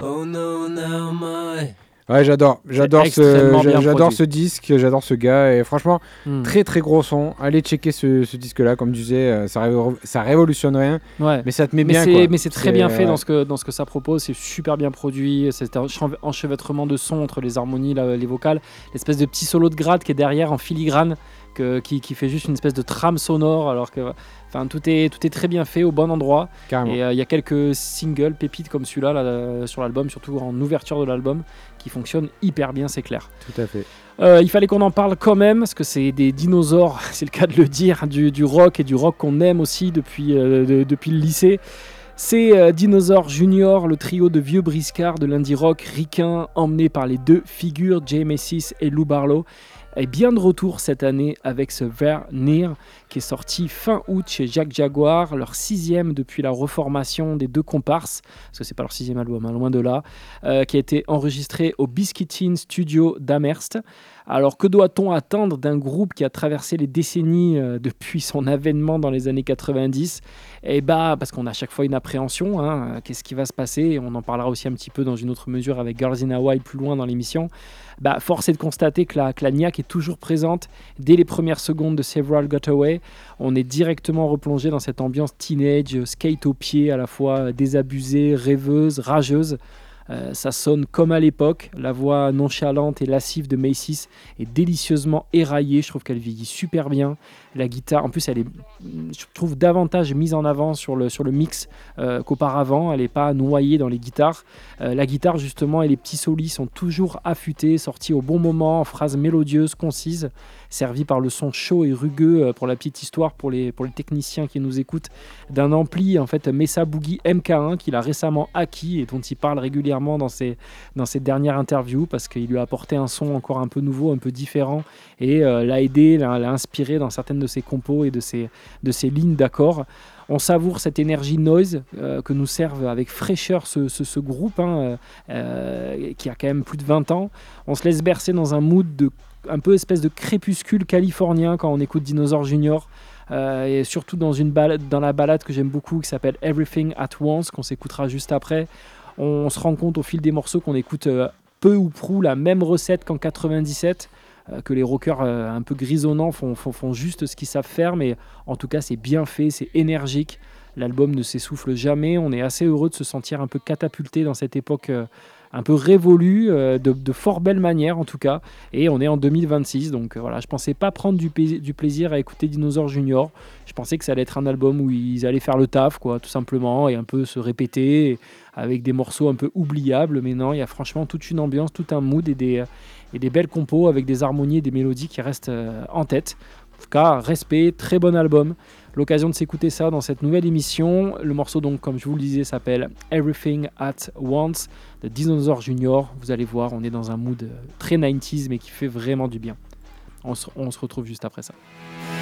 Oh no, now my... Ouais, j'adore ce disque, j'adore ce gars et franchement très très gros son. Allez checker ce disque-là, comme tu disais, ça révolutionne rien, mais ça te met bien. Mais c'est très bien fait dans ce que ça propose, c'est super bien produit, c'est un enchevêtrement de sons entre les harmonies, les vocales, l'espèce de petit solo de gratte qui est derrière en filigrane. Qui fait juste une espèce de trame sonore, alors que tout est très bien fait au bon endroit. Carrément. Et il y a quelques singles pépites comme celui-là là, sur l'album, surtout en ouverture de l'album, qui fonctionnent hyper bien, c'est clair. Tout à fait. Il fallait qu'on en parle quand même, parce que c'est des dinosaures, c'est le cas de le dire, du rock, et du rock qu'on aime aussi depuis le lycée. C'est Dinosaur Junior, le trio de vieux briscards de l'indie rock ricain, emmené par les deux figures, Jay Macy's et Lou Barlow, est bien de retour cette année avec ce Vers Near qui est sorti fin août chez Jacques Jaguar, leur 6e depuis la reformation des deux comparses, parce que c'est pas leur 6e album, hein, loin de là, qui a été enregistré au Biscuitin Studio d'Amherst. Alors que doit-on attendre d'un groupe qui a traversé les décennies depuis son avènement dans les années 90 ? Parce qu'on a à chaque fois une appréhension, hein, qu'est-ce qui va se passer ? On en parlera aussi un petit peu dans une autre mesure avec Girls in Hawaii plus loin dans l'émission. Force est de constater que la niaque est toujours présente dès les premières secondes de Several Got Away. On est directement replongé dans cette ambiance teenage, skate aux pieds, à la fois désabusée, rêveuse, rageuse. Ça sonne comme à l'époque, la voix nonchalante et lascive de Macy's est délicieusement éraillée, je trouve qu'elle vieillit super bien. La guitare, en plus, elle est, je trouve, davantage mise en avant sur le mix qu'auparavant, elle n'est pas noyée dans les guitares. La guitare, justement, et les petits solis sont toujours affûtés, sortis au bon moment, en phrases mélodieuses, concises, servis par le son chaud et rugueux, pour la petite histoire, pour les techniciens qui nous écoutent, d'un ampli, en fait, Mesa Boogie MK1 qu'il a récemment acquis et dont il parle régulièrement dans ses dernières interviews, parce qu'il lui a apporté un son encore un peu nouveau, un peu différent, et l'a aidé, l'a inspiré dans certaines de ses compos et de ses lignes d'accords. On savoure cette énergie noise que nous serve avec fraîcheur ce groupe qui a quand même plus de 20 ans. On se laisse bercer dans un mood un peu espèce de crépuscule californien quand on écoute Dinosaur Junior. Et surtout dans la balade que j'aime beaucoup qui s'appelle Everything at Once, qu'on s'écoutera juste après. On se rend compte au fil des morceaux qu'on écoute peu ou prou la même recette qu'en 97, que les rockers un peu grisonnants font juste ce qu'ils savent faire, mais en tout cas c'est bien fait, c'est énergique. L'album ne s'essouffle jamais, on est assez heureux de se sentir un peu catapulté dans cette époque un peu révolue, de fort belle manière en tout cas, et on est en 2026, donc voilà, je pensais pas prendre du plaisir à écouter Dinosaur Junior, je pensais que ça allait être un album où ils allaient faire le taf, quoi, tout simplement, et un peu se répéter, avec des morceaux un peu oubliables, mais non, il y a franchement toute une ambiance, tout un mood, et des belles compos avec des harmonies et des mélodies qui restent en tête. En tout cas, respect, très bon album. L'occasion de s'écouter ça dans cette nouvelle émission. Le morceau, donc, comme je vous le disais, s'appelle Everything at Once de Dinosaur Junior. Vous allez voir, on est dans un mood très 90s, mais qui fait vraiment du bien. On se retrouve juste après ça.